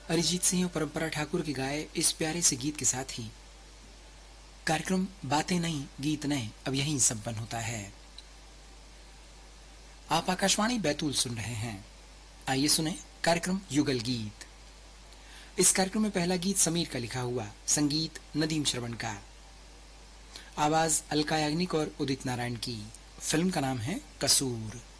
अरिजीत सिंह और परंपरा ठाकुर के गाए इस प्यारे से गीत के साथ ही कार्यक्रम बातें नहीं गीत नए अब यहीं संपन्न होता है। आप आकाशवाणी बैतूल सुन रहे हैं। आइए सुने कार्यक्रम युगल गीत। इस कार्यक्रम में पहला गीत समीर का लिखा हुआ, संगीत नदीम श्रवण का, आवाज अलका याग्निक और उदित नारायण की। फिल्म का नाम है कसूर।